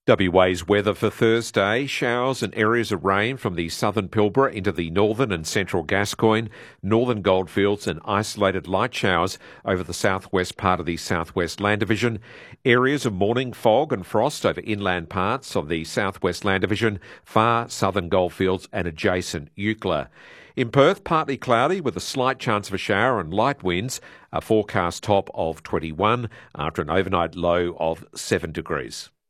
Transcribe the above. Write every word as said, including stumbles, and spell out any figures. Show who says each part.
Speaker 1: W A's weather for Thursday: showers and areas of rain from the southern Pilbara into the northern and central Gascoyne, northern Goldfields, and isolated light showers over the southwest part of the Southwest Land Division. Areas of morning fog and frost over inland parts of the Southwest Land Division, far southern Goldfields and adjacent Eucla. In Perth, partly cloudy with a slight chance of a shower and light winds, a forecast top of twenty-one after an overnight low of seven degrees.